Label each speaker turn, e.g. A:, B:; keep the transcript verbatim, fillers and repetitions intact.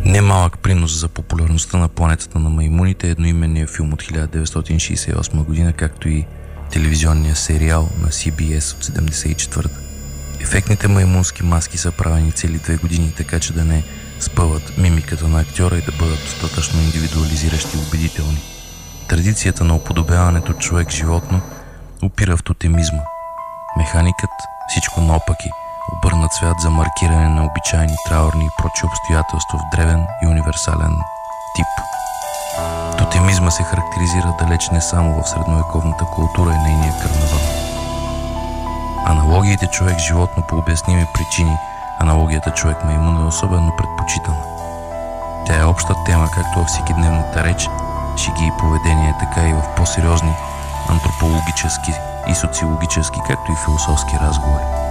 A: Немалък принос за популярността на планетата на маймуните е едноименния филм от хиляда деветстотин шейсет и осма година, както и телевизионния сериал на Си Би Ес от седемдесет и четвърта. Ефектните маймунски маски са правени цели две години, така че да не спъват мимиката на актьора и да бъдат достатъчно индивидуализиращи и убедителни. Традицията на уподобяването човек-животно опира в тотемизма. Механикът, всичко наопаки, обърна цвят за маркиране на обичайни траурни и прочи обстоятелства в древен и универсален тип. Тотемизма се характеризира далеч не само в средновековната култура и нейния карнавал. Аналогиите човек-животно по обясними причини, аналогията човек-маймун е особено предпочитана. Тя е обща тема както във всекидневната реч, шеги и поведение, така и в по-сериозни антропологически и социологически, както и философски разговори.